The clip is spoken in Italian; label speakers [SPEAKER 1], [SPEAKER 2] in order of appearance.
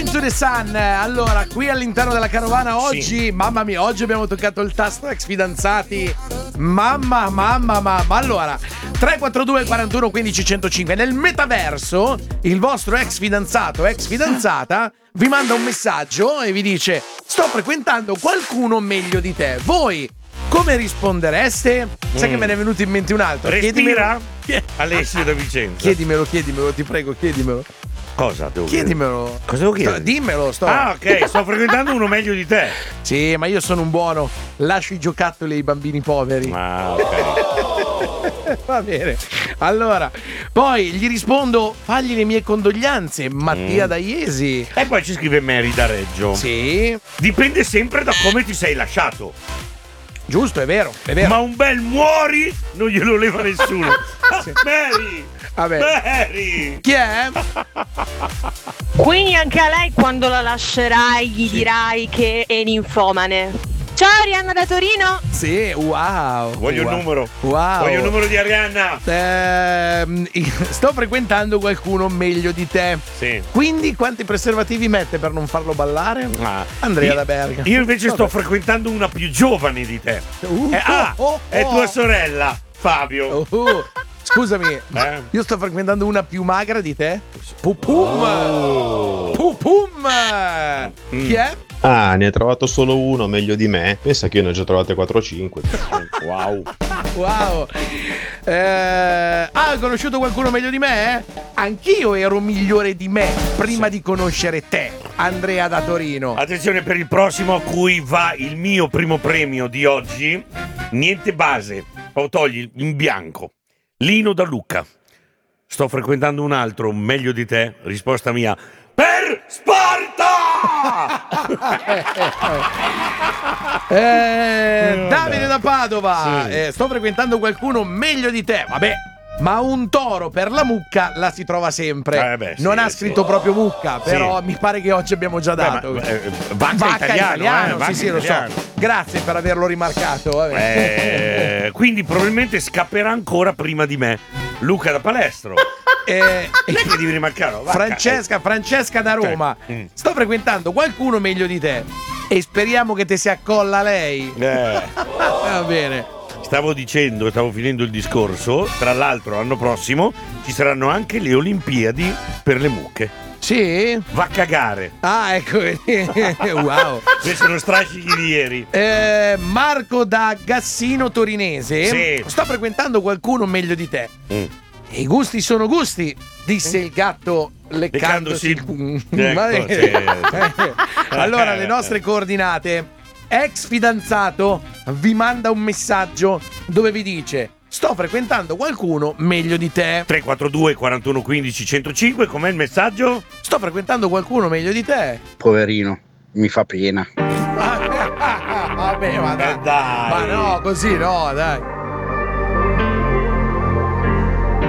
[SPEAKER 1] to the Sun. Allora, qui all'interno della carovana oggi,
[SPEAKER 2] Sì.
[SPEAKER 1] mamma mia, oggi abbiamo toccato il tasto ex fidanzati. Mamma. Allora, 342 41 15 105. Nel metaverso, il vostro ex fidanzato, ex fidanzata vi manda un messaggio e vi dice: sto frequentando qualcuno meglio di te. Voi come rispondereste? Sai che me ne è venuto in mente un altro.
[SPEAKER 2] Respira. Alessio da Vicenza.
[SPEAKER 1] Chiedimelo, ti prego, chiedimelo.
[SPEAKER 2] Cosa devo
[SPEAKER 1] Chiedimelo.
[SPEAKER 2] Cosa devo chiedere?
[SPEAKER 1] Dimmelo,
[SPEAKER 2] Ah, ok, sto frequentando uno meglio di te.
[SPEAKER 1] Sì, ma io sono un buono. Lascio i giocattoli ai bambini poveri.
[SPEAKER 2] Ah, ok.
[SPEAKER 1] Va bene. Allora, poi gli rispondo: fagli le mie condoglianze, Mattia da Iesi.
[SPEAKER 2] E poi ci scrive Mary da Reggio.
[SPEAKER 1] Sì,
[SPEAKER 2] Dipende sempre da come ti sei lasciato.
[SPEAKER 1] giusto, è vero.
[SPEAKER 2] Ma un bel muori non glielo leva nessuno. Mary!
[SPEAKER 1] Vabbè.
[SPEAKER 2] Mary!
[SPEAKER 1] Chi è?
[SPEAKER 3] Quindi anche a lei quando la lascerai gli dirai che è ninfomane. Ciao Arianna da Torino.
[SPEAKER 1] Sì, wow.
[SPEAKER 2] Voglio
[SPEAKER 1] wow.
[SPEAKER 2] il numero.
[SPEAKER 1] Wow.
[SPEAKER 2] Voglio il numero di Arianna.
[SPEAKER 1] Sto frequentando qualcuno meglio di te.
[SPEAKER 2] Sì.
[SPEAKER 1] Quindi quanti preservativi mette per non farlo ballare?
[SPEAKER 2] Ah.
[SPEAKER 1] Andrea da Berga.
[SPEAKER 2] Io invece sto frequentando una più giovane di te. È tua sorella, Fabio.
[SPEAKER 1] Scusami, io sto frequentando una più magra di te? Pupum! Chi è?
[SPEAKER 4] Ah, ne hai trovato solo uno meglio di me? Pensa che io ne ho già trovate 4-5.
[SPEAKER 2] Wow.
[SPEAKER 1] Wow. Hai conosciuto qualcuno meglio di me? Anch'io ero migliore di me prima di conoscere te, Andrea da Torino.
[SPEAKER 2] Attenzione per il prossimo a cui va il mio primo premio di oggi. Niente base. Togli in bianco. Lino da Lucca. Sto frequentando un altro meglio di te? Risposta mia. Per Sparta!
[SPEAKER 1] Davide da Padova.
[SPEAKER 2] Sì.
[SPEAKER 1] Sto frequentando qualcuno meglio di te. Vabbè, ma un toro per la mucca la si trova sempre.
[SPEAKER 2] Beh,
[SPEAKER 1] non
[SPEAKER 2] sì,
[SPEAKER 1] ha scritto proprio mucca, però
[SPEAKER 2] Sì.
[SPEAKER 1] mi pare che oggi abbiamo già dato.
[SPEAKER 2] Vacca italiano,
[SPEAKER 1] sì, sì, lo so. Grazie per averlo rimarcato. Vabbè.
[SPEAKER 2] Quindi probabilmente scapperà ancora prima di me. Luca da Palestro. Non è che devi rimarcarlo.
[SPEAKER 1] Francesca da Roma. Sto frequentando qualcuno meglio di te e speriamo che ti si accolla lei. Va bene.
[SPEAKER 2] Stavo finendo il discorso. Tra l'altro l'anno prossimo ci saranno anche le Olimpiadi per le mucche.
[SPEAKER 1] Sì?
[SPEAKER 2] Va a cagare.
[SPEAKER 1] Ah, ecco. Wow.
[SPEAKER 2] Questi sono strascichi di ieri.
[SPEAKER 1] Marco da Gassino Torinese.
[SPEAKER 2] Sì.
[SPEAKER 1] Sto frequentando qualcuno meglio di te. E i gusti sono gusti, disse il gatto leccandosi
[SPEAKER 2] Ecco,
[SPEAKER 1] Va bene.
[SPEAKER 2] sì.
[SPEAKER 1] Allora, le nostre coordinate. Ex fidanzato vi manda un messaggio dove vi dice: sto frequentando qualcuno meglio di te.
[SPEAKER 2] 342 41 15 105. Com'è il messaggio?
[SPEAKER 1] Sto frequentando qualcuno meglio di te.
[SPEAKER 5] Poverino, mi fa pena.
[SPEAKER 1] Vabbè, ma dai.
[SPEAKER 2] Dai.
[SPEAKER 1] Ma no, così no, dai.